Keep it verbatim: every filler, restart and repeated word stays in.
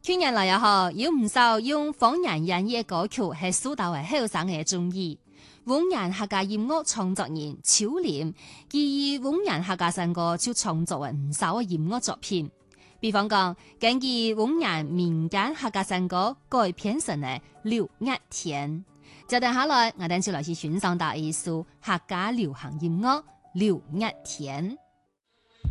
去年來也好，有唔少用方言演繹歌曲係受到係後生嘅中意。豐年客家音樂創作人秋廉，基於豐年客家山歌就創作咗唔少嘅音樂作品。比方講，根據豐年民間客家山歌改編成嘅《六月天》。接下來，我哋就來去欣賞到一首客家流行音樂《六月天》。